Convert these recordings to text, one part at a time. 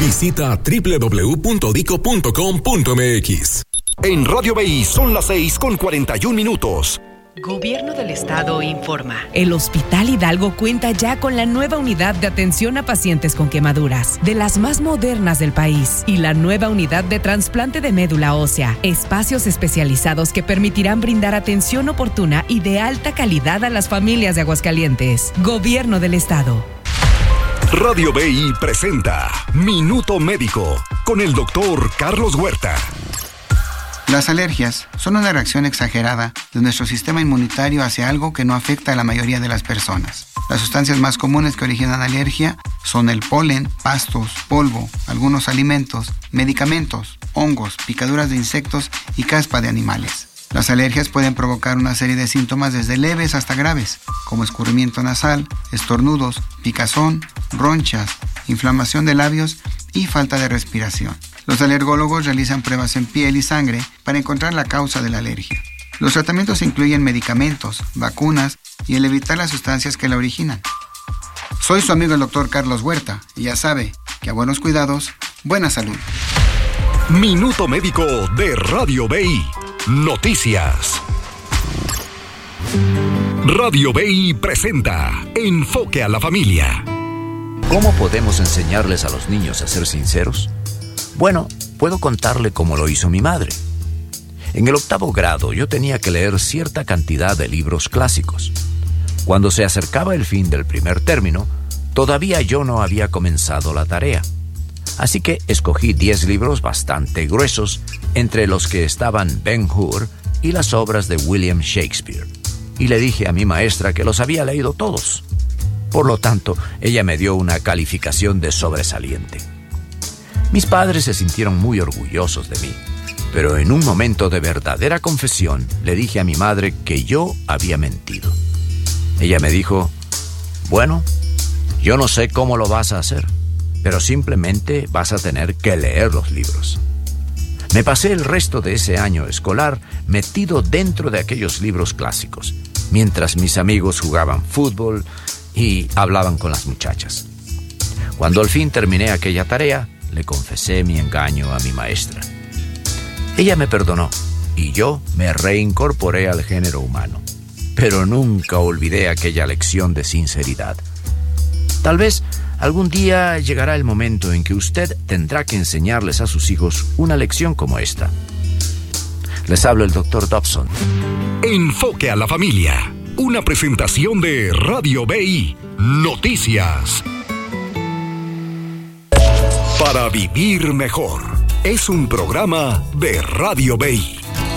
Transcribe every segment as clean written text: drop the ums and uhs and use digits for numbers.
Visita www.dico.com.mx. En Radio BI son las 6:41. Gobierno del Estado informa. El Hospital Hidalgo cuenta ya con la nueva unidad de atención a pacientes con quemaduras, de las más modernas del país, y la nueva unidad de trasplante de médula ósea. Espacios especializados que permitirán brindar atención oportuna y de alta calidad a las familias de Aguascalientes. Gobierno del Estado. Radio BI presenta Minuto Médico con el doctor Carlos Huerta. Las alergias son una reacción exagerada de nuestro sistema inmunitario hacia algo que no afecta a la mayoría de las personas. Las sustancias más comunes que originan alergia son el polen, pastos, polvo, algunos alimentos, medicamentos, hongos, picaduras de insectos y caspa de animales. Las alergias pueden provocar una serie de síntomas desde leves hasta graves, como escurrimiento nasal, estornudos, picazón, ronchas, inflamación de labios y falta de respiración. Los alergólogos realizan pruebas en piel y sangre para encontrar la causa de la alergia. Los tratamientos incluyen medicamentos, vacunas y el evitar las sustancias que la originan. Soy su amigo el doctor Carlos Huerta y ya sabe que a buenos cuidados, buena salud. Minuto Médico de Radio BI. Noticias. Radio BI presenta Enfoque a la Familia. ¿Cómo podemos enseñarles a los niños a ser sinceros? Bueno, puedo contarle cómo lo hizo mi madre. En el 8º grado yo tenía que leer cierta cantidad de libros clásicos. Cuando se acercaba el fin del primer término, todavía yo no había comenzado la tarea. Así que escogí 10 libros bastante gruesos, entre los que estaban Ben-Hur y las obras de William Shakespeare. Y le dije a mi maestra que los había leído todos. Por lo tanto, ella me dio una calificación de sobresaliente. Mis padres se sintieron muy orgullosos de mí, pero en un momento de verdadera confesión le dije a mi madre que yo había mentido. Ella me dijo: bueno, yo no sé cómo lo vas a hacer, pero simplemente vas a tener que leer los libros. Me pasé el resto de ese año escolar metido dentro de aquellos libros clásicos, mientras mis amigos jugaban fútbol y hablaban con las muchachas. Cuando al fin terminé aquella tarea, le confesé mi engaño a mi maestra. Ella me perdonó y yo me reincorporé al género humano, pero nunca olvidé aquella lección de sinceridad. Tal vez algún día llegará el momento en que usted tendrá que enseñarles a sus hijos una lección como esta. Les habla el Dr. Dobson. Enfoque a la Familia, una presentación de Radio BI. Noticias. Para vivir mejor, es un programa de Radio BI.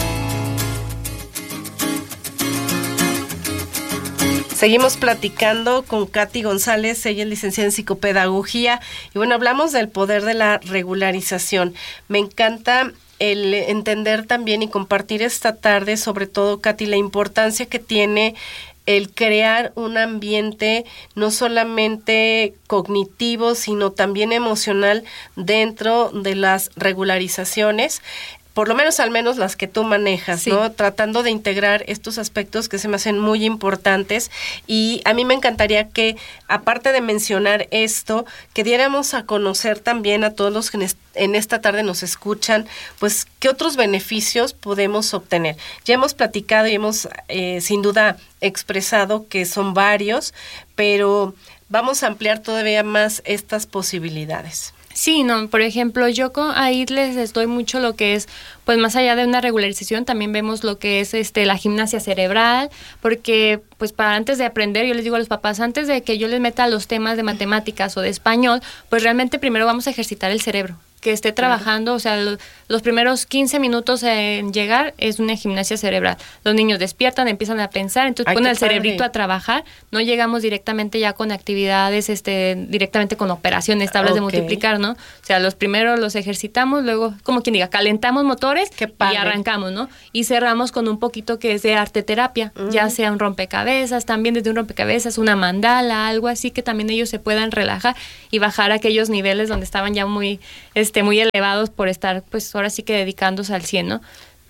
Seguimos platicando con Katy González, ella es licenciada en psicopedagogía, y bueno, hablamos del poder de la regularización. Me encanta el entender también y compartir esta tarde, sobre todo, Katy, la importancia que tiene el crear un ambiente no solamente cognitivo, sino también emocional dentro de las regularizaciones, por lo menos al menos las que tú manejas, sí, ¿no? Tratando de integrar estos aspectos que se me hacen muy importantes, y a mí me encantaría que, aparte de mencionar esto, que diéramos a conocer también a todos los que en esta tarde nos escuchan, pues, qué otros beneficios podemos obtener. Ya hemos platicado y hemos sin duda expresado que son varios, pero vamos a ampliar todavía más estas posibilidades. Sí, no, por ejemplo, yo ahí les doy mucho lo que es, pues más allá de una regularización, también vemos lo que es la gimnasia cerebral, porque pues para antes de aprender, yo les digo a los papás, antes de que yo les meta los temas de matemáticas o de español, pues realmente primero vamos a ejercitar el cerebro, que esté trabajando, o sea, los primeros 15 minutos en llegar es una gimnasia cerebral. Los niños despiertan, empiezan a pensar, entonces ponen el cerebrito a trabajar. No llegamos directamente ya con actividades, directamente con operaciones, tablas de multiplicar, ¿no? O sea, los primeros los ejercitamos, luego, como quien diga, calentamos motores y arrancamos, ¿no? Y cerramos con un poquito que es de arte terapia, ya sea un rompecabezas, también desde un rompecabezas, una mandala, algo así, que también ellos se puedan relajar y bajar a aquellos niveles donde estaban ya muy elevados por estar, pues ahora sí que dedicándose al 100, ¿no?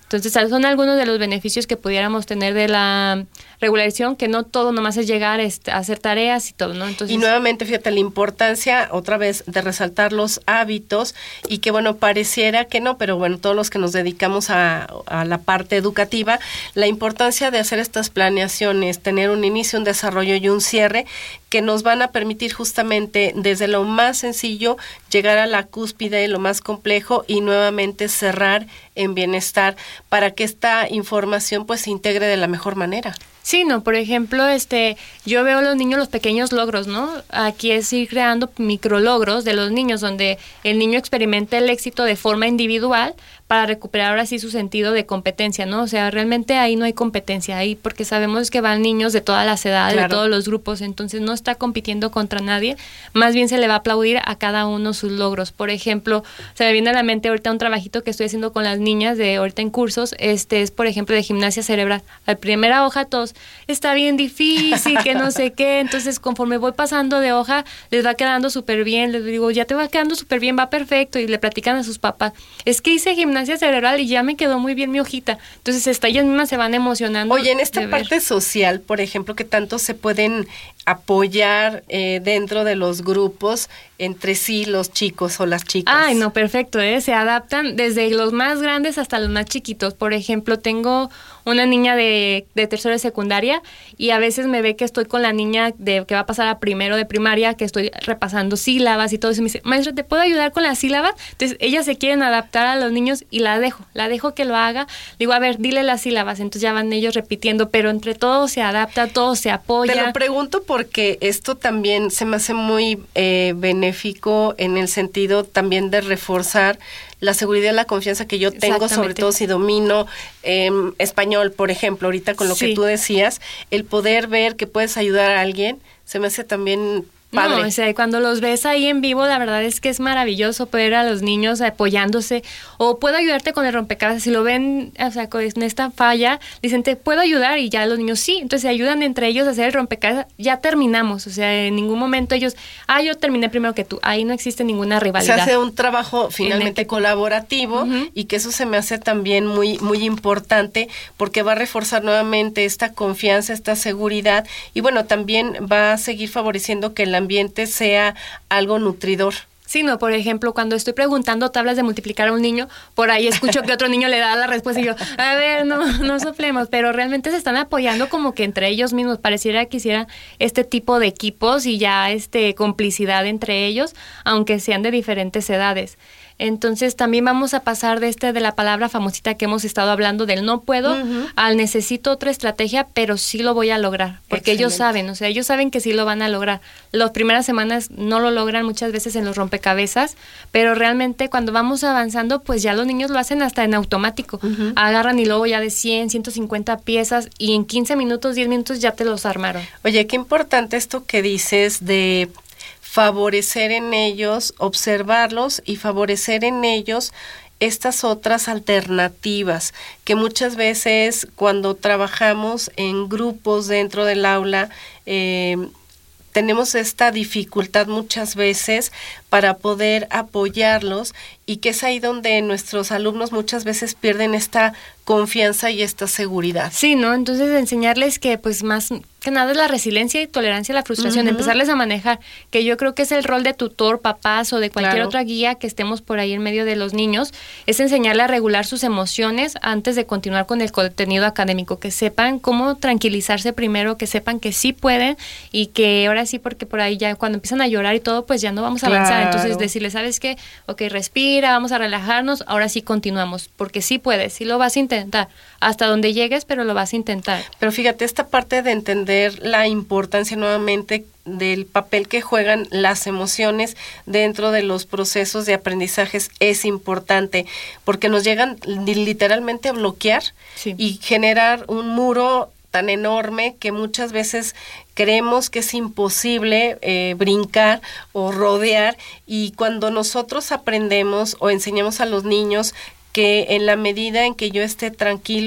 Entonces, son algunos de los beneficios que pudiéramos tener de la regularización, que no todo nomás es llegar a hacer tareas y todo, ¿no? Entonces, y nuevamente, fíjate, la importancia, otra vez, de resaltar los hábitos y que, bueno, pareciera que no, pero bueno, todos los que nos dedicamos a la parte educativa, la importancia de hacer estas planeaciones, tener un inicio, un desarrollo y un cierre, que nos van a permitir justamente desde lo más sencillo llegar a la cúspide, lo más complejo y nuevamente cerrar en bienestar para que esta información pues se integre de la mejor manera. Sí, no, por ejemplo, yo veo a los niños los pequeños logros, ¿no? Aquí es ir creando micrologros de los niños, donde el niño experimenta el éxito de forma individual para recuperar ahora sí su sentido de competencia, ¿no? O sea, realmente ahí no hay competencia, ahí porque sabemos que van niños de todas las edades, claro, de todos los grupos, entonces no está compitiendo contra nadie, más bien se le va a aplaudir a cada uno sus logros. Por ejemplo, se me viene a la mente ahorita un trabajito que estoy haciendo con las niñas de ahorita en cursos, es por ejemplo de gimnasia cerebral. La primera hoja todos, está bien difícil, que no sé qué, entonces conforme voy pasando de hoja, les va quedando súper bien, les digo, ya te va quedando súper bien, va perfecto, y le platican a sus papás, es que hice gimnasia cerebral y ya me quedó muy bien mi hojita, entonces ellas mismas se van emocionando. Oye, en esta parte social, por ejemplo, que tanto se pueden apoyar dentro de los grupos entre sí los chicos o las chicas. Ay, no, perfecto, se adaptan desde los más grandes hasta los más chiquitos. Por ejemplo, tengo una niña de tercero de secundaria y a veces me ve que estoy con la niña que va a pasar a primero de primaria, que estoy repasando sílabas y todo eso, y me dice, maestra, ¿te puedo ayudar con las sílabas? Entonces ellas se quieren adaptar a los niños y la dejo que lo haga. Digo, a ver, dile las sílabas, entonces ya van ellos repitiendo, pero entre todos se adapta, todos se apoya. Te lo pregunto porque esto también se me hace muy benéfico en el sentido también de reforzar la seguridad y la confianza que yo tengo, sobre todo si domino español, por ejemplo, ahorita con lo que tú decías, el poder ver que puedes ayudar a alguien, se me hace también padre. No, o sea, cuando los ves ahí en vivo, la verdad es que es maravilloso ver a los niños apoyándose, o puedo ayudarte con el rompecabezas, si lo ven, o sea, con esta falla, dicen, ¿te puedo ayudar? Y ya los niños, sí, entonces se ayudan entre ellos a hacer el rompecabezas, ya terminamos, o sea, en ningún momento ellos, yo terminé primero que tú, ahí no existe ninguna rivalidad. Se hace un trabajo finalmente colaborativo, y que eso se me hace también muy, muy importante, porque va a reforzar nuevamente esta confianza, esta seguridad, y bueno, también va a seguir favoreciendo que el ambiente sea algo nutridor. Sí, no, por ejemplo, cuando estoy preguntando tablas de multiplicar a un niño, por ahí escucho que otro niño le da la respuesta y yo, a ver, no soplemos, pero realmente se están apoyando como que entre ellos mismos, pareciera que hicieran este tipo de equipos y ya complicidad entre ellos, aunque sean de diferentes edades. Entonces también vamos a pasar de la palabra famosita que hemos estado hablando del no puedo, al necesito otra estrategia, pero sí lo voy a lograr, porque ellos saben, o sea, ellos saben que sí lo van a lograr. Las primeras semanas no lo logran muchas veces en los rompecabezas, pero realmente cuando vamos avanzando, pues ya los niños lo hacen hasta en automático. Agarran y luego ya de 100, 150 piezas y en 15 minutos, 10 minutos ya te los armaron. Oye, qué importante esto que dices de favorecer en ellos, observarlos y favorecer en ellos estas otras alternativas que muchas veces cuando trabajamos en grupos dentro del aula tenemos esta dificultad muchas veces para poder apoyarlos, y que es ahí donde nuestros alumnos muchas veces pierden esta confianza y esta seguridad. Sí, ¿no? Entonces enseñarles que pues más que nada es la resiliencia y tolerancia a la frustración, empezarles a manejar, que yo creo que es el rol de tutor, papás o de cualquier otra guía que estemos por ahí en medio de los niños, es enseñarle a regular sus emociones antes de continuar con el contenido académico, que sepan cómo tranquilizarse primero, que sepan que sí pueden y que ahora sí, porque por ahí ya cuando empiezan a llorar y todo, pues ya no vamos a avanzar. Entonces decirles, ¿sabes qué? Ok, respira, vamos a relajarnos, ahora sí continuamos, porque sí puedes, sí lo vas a intentar, hasta donde llegues, pero lo vas a intentar. Pero fíjate, esta parte de entender la importancia nuevamente del papel que juegan las emociones dentro de los procesos de aprendizajes es importante, porque nos llegan literalmente a bloquear y generar un muro tan enorme que muchas veces creemos que es imposible brincar o rodear, y cuando nosotros aprendemos o enseñamos a los niños que en la medida en que yo esté tranquilo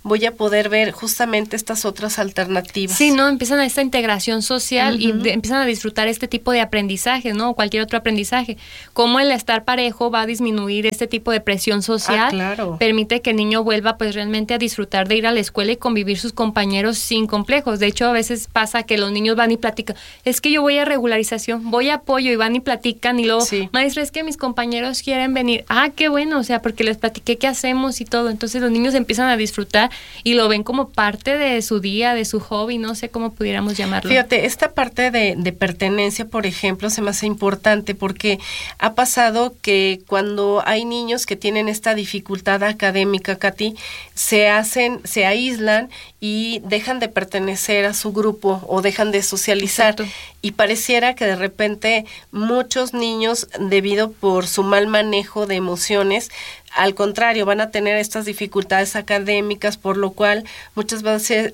voy a poder ver justamente estas otras alternativas. Sí, ¿no? Empiezan a esta integración social y empiezan a disfrutar este tipo de aprendizaje, ¿no? O cualquier otro aprendizaje. Cómo el estar parejo va a disminuir este tipo de presión social. Claro. Permite que el niño vuelva pues realmente a disfrutar de ir a la escuela y convivir sus compañeros sin complejos. De hecho, a veces pasa que los niños van y platican, es que yo voy a regularización, voy a apoyo, y van y platican y luego, maestra, es que mis compañeros quieren venir. Ah, qué bueno, o sea, porque les platiqué qué hacemos y todo. Entonces los niños empiezan a disfrutar y lo ven como parte de su día, de su hobby, no sé cómo pudiéramos llamarlo. Fíjate, esta parte de pertenencia, por ejemplo, se me hace importante porque ha pasado que cuando hay niños que tienen esta dificultad académica, Katy, se aíslan y dejan de pertenecer a su grupo o dejan de socializar. Exacto. Y pareciera que de repente muchos niños, debido por su mal manejo de emociones, al contrario, van a tener estas dificultades académicas, por lo cual muchas veces,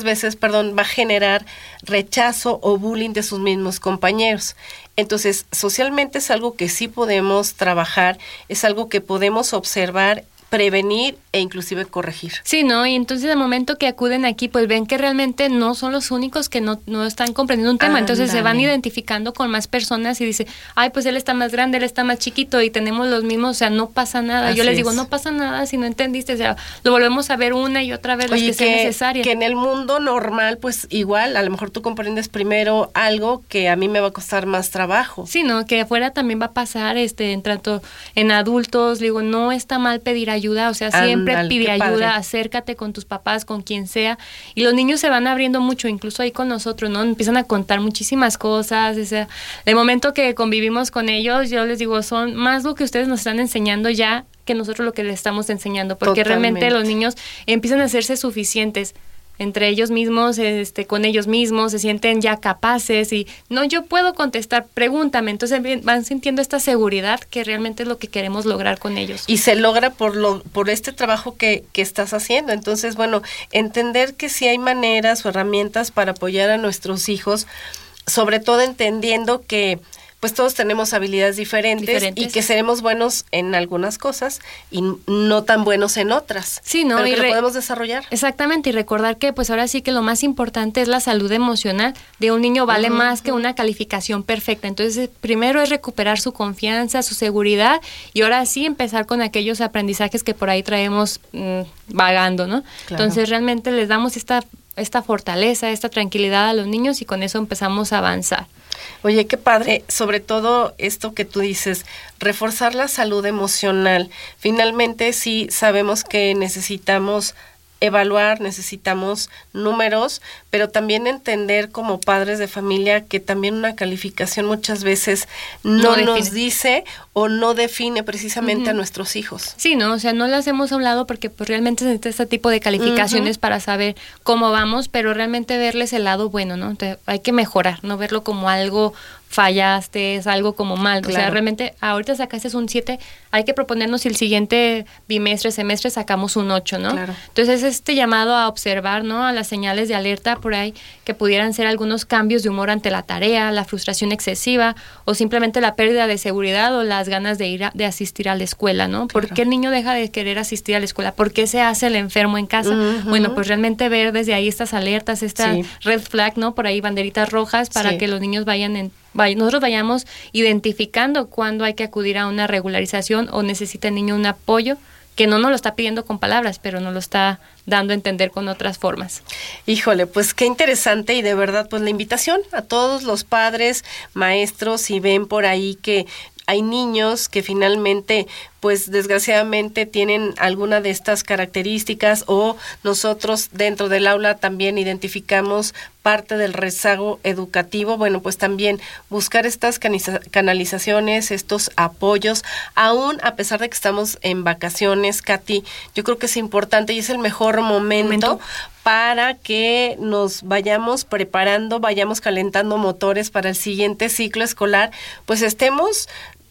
va a generar rechazo o bullying de sus mismos compañeros. Entonces, socialmente es algo que sí podemos trabajar, es algo que podemos observar, prevenir e inclusive corregir. Sí, ¿no? Y entonces al momento que acuden aquí, pues ven que realmente no son los únicos que no están comprendiendo un tema. Entonces se van identificando con más personas y dice, ay, pues él está más grande, él está más chiquito y tenemos los mismos, o sea, no pasa nada. Yo les digo, no pasa nada si no entendiste, o sea, lo volvemos a ver una y otra vez, las que sea necesaria. Que en el mundo normal, pues igual, a lo mejor tú comprendes primero algo que a mí me va a costar más trabajo. Sí, ¿no? Que afuera también va a pasar, en tanto en adultos, digo, no está mal pedir ayuda, o sea, siempre pide ayuda, acércate con tus papás, con quien sea, y los niños se van abriendo mucho, incluso ahí con nosotros, ¿no? Empiezan a contar muchísimas cosas, o sea, de momento que convivimos con ellos, yo les digo, son más lo que ustedes nos están enseñando ya que nosotros lo que les estamos enseñando, porque realmente los niños empiezan a hacerse suficientes entre ellos mismos, con ellos mismos, se sienten ya capaces y no, yo puedo contestar, pregúntame, entonces van sintiendo esta seguridad que realmente es lo que queremos lograr con ellos. Y se logra por este trabajo que estás haciendo. Entonces, bueno, entender que sí hay maneras o herramientas para apoyar a nuestros hijos, sobre todo entendiendo que pues todos tenemos habilidades diferentes y que seremos buenos en algunas cosas y no tan buenos en otras. Sí, ¿no? Pero que lo podemos desarrollar. Exactamente, y recordar que pues ahora sí que lo más importante es la salud emocional de un niño, vale más que una calificación perfecta. Entonces, primero es recuperar su confianza, su seguridad, y ahora sí empezar con aquellos aprendizajes que por ahí traemos vagando, ¿no? Claro. Entonces, realmente les damos esta fortaleza, esta tranquilidad a los niños y con eso empezamos a avanzar. Oye, qué padre, sobre todo esto que tú dices, reforzar la salud emocional. Finalmente sí sabemos que necesitamos evaluar, necesitamos números, pero también entender como padres de familia que también una calificación muchas veces no nos dice o no define precisamente a nuestros hijos. Sí, ¿no? O sea, no las hemos hablado porque pues realmente se necesita este tipo de calificaciones para saber cómo vamos, pero realmente verles el lado bueno, ¿no? Entonces, hay que mejorar, no verlo como algo fallaste, es algo como mal. Claro. O sea, realmente ahorita sacaste un 7, hay que proponernos si el siguiente semestre sacamos un 8, ¿no? Claro. Entonces es este llamado a observar, ¿no? A las señales de alerta por ahí que pudieran ser algunos cambios de humor ante la tarea, la frustración excesiva o simplemente la pérdida de seguridad o las ganas de asistir a la escuela, ¿no? Claro. ¿Por qué el niño deja de querer asistir a la escuela? ¿Por qué se hace el enfermo en casa? Bueno, pues realmente ver desde ahí estas alertas, esta red flag, ¿no? Por ahí banderitas rojas para que los niños nosotros vayamos identificando cuándo hay que acudir a una regularización o necesita el niño un apoyo que no nos lo está pidiendo con palabras, pero nos lo está dando a entender con otras formas. Híjole, pues qué interesante y de verdad, pues la invitación a todos los padres, maestros, si ven por ahí que hay niños que finalmente, pues desgraciadamente tienen alguna de estas características o nosotros dentro del aula también identificamos parte del rezago educativo, bueno, pues también buscar estas canalizaciones, estos apoyos, aún a pesar de que estamos en vacaciones, Katy, yo creo que es importante y es el mejor momento para que nos vayamos preparando, vayamos calentando motores para el siguiente ciclo escolar, pues estemos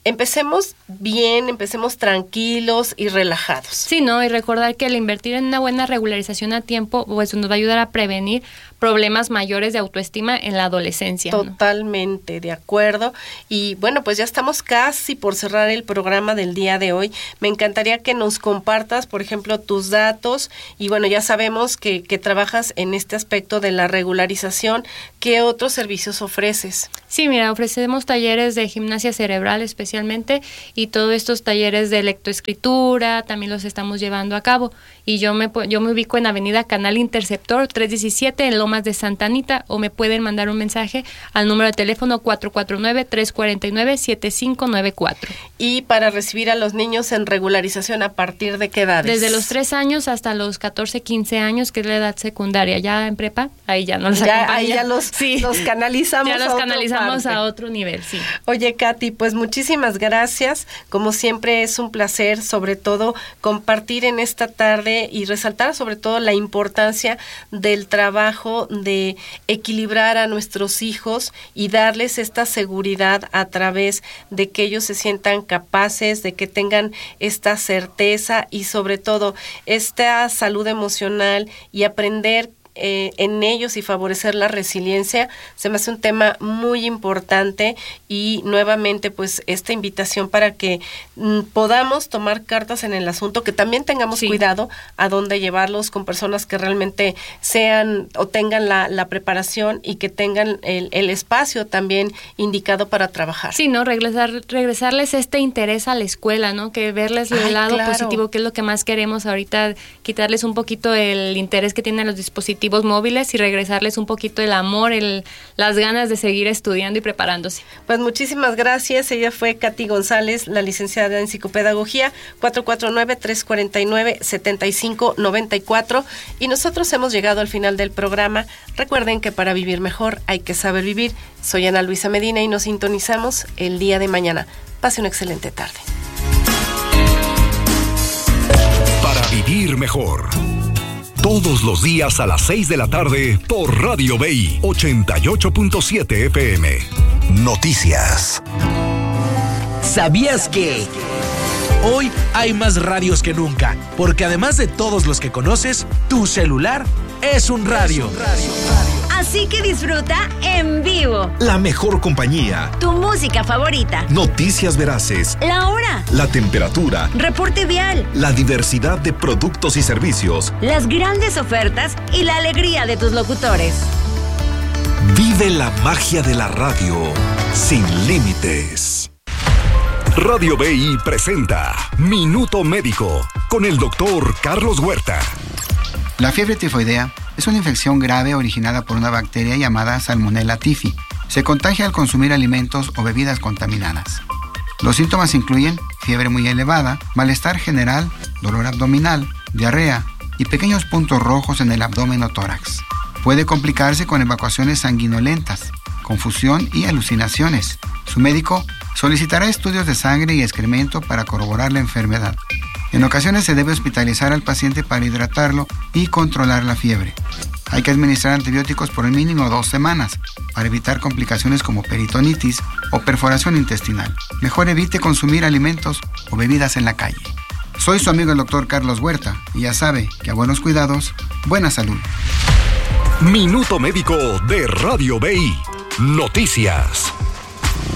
empecemos bien, empecemos tranquilos y relajados. Sí, ¿no? Y recordar que el invertir en una buena regularización a tiempo, pues nos va a ayudar a prevenir problemas mayores de autoestima en la adolescencia. Totalmente, ¿no? De acuerdo. Y bueno, pues ya estamos casi por cerrar el programa del día de hoy. Me encantaría que nos compartas, por ejemplo, tus datos. Y bueno, ya sabemos que trabajas en este aspecto de la regularización. ¿Qué otros servicios ofreces? Sí, mira, ofrecemos talleres de gimnasia cerebral especialmente, y todos estos talleres de lectoescritura también los estamos llevando a cabo. Y yo me ubico en Avenida Canal Interceptor 317 en Lomas de Santa Anita, o me pueden mandar un mensaje al número de teléfono 449-349-7594. Y para recibir a los niños en regularización, ¿a partir de qué edades? Desde los 3 años hasta los 14, 15 años, que es la edad secundaria. Ya en prepa, ahí ya no los acompaña. Ahí ya los canalizamos. Ya los canalizamos a otro nivel, sí. Oye, Katy, pues muchísimas gracias. Como siempre es un placer, sobre todo, compartir en esta tarde y resaltar sobre todo la importancia del trabajo de equilibrar a nuestros hijos y darles esta seguridad a través de que ellos se sientan capaces, de que tengan esta certeza y sobre todo esta salud emocional, y aprender en ellos y favorecer la resiliencia. Se me hace un tema muy importante, y nuevamente pues esta invitación para que podamos tomar cartas en el asunto, que también tengamos cuidado a dónde llevarlos, con personas que realmente sean o tengan la preparación y que tengan el espacio también indicado para trabajar. Sí, ¿no? Regresarles este interés a la escuela, ¿no? Que verles el lado positivo, que es lo que más queremos ahorita, quitarles un poquito el interés que tienen los dispositivos móviles y regresarles un poquito el amor, las ganas de seguir estudiando y preparándose. Pues muchísimas gracias. Ella fue Katy González, la licenciada en psicopedagogía, 449-349-7594. Y nosotros hemos llegado al final del programa. Recuerden que para vivir mejor hay que saber vivir. Soy Ana Luisa Medina y nos sintonizamos el día de mañana. Pase una excelente tarde. Para vivir mejor. Todos los días a las 6 de la tarde por Radio BI 88.7 FM. Noticias. ¿Sabías que hoy hay más radios que nunca? Porque además de todos los que conoces, tu celular es un radio. Así que disfruta en vivo. La mejor compañía. Tu música favorita. Noticias veraces. La hora. La temperatura. Reporte vial. La diversidad de productos y servicios. Las grandes ofertas y la alegría de tus locutores. Vive la magia de la radio sin límites. Radio BI presenta Minuto Médico con el doctor Carlos Huerta. La fiebre tifoidea es una infección grave originada por una bacteria llamada Salmonella typhi. Se contagia al consumir alimentos o bebidas contaminadas. Los síntomas incluyen fiebre muy elevada, malestar general, dolor abdominal, diarrea y pequeños puntos rojos en el abdomen o tórax. Puede complicarse con evacuaciones sanguinolentas, confusión y alucinaciones. Su médico solicitará estudios de sangre y excremento para corroborar la enfermedad. En ocasiones se debe hospitalizar al paciente para hidratarlo y controlar la fiebre. Hay que administrar antibióticos por el mínimo 2 semanas para evitar complicaciones como peritonitis o perforación intestinal. Mejor evite consumir alimentos o bebidas en la calle. Soy su amigo el doctor Carlos Huerta y ya sabe que a buenos cuidados, buena salud. Minuto Médico de Radio BI. Noticias.